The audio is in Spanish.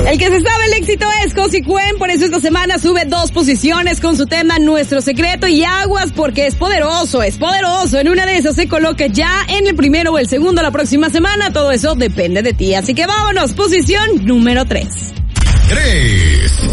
El que se sabe el éxito es Consequent, por eso esta semana sube 2 posiciones con su tema Nuestro Secreto, y aguas porque es poderoso. En una de esas se coloca ya en el primero o el segundo la próxima semana, todo eso depende de ti. Así que vámonos, posición número 3.